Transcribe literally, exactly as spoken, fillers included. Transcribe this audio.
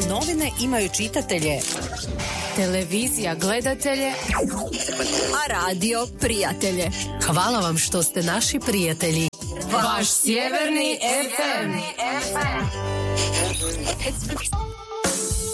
Novine imaju čitatelje, televizija gledatelje, a radio prijatelje. Hvala vam što ste naši prijatelji. Vaš Sjeverni ef em.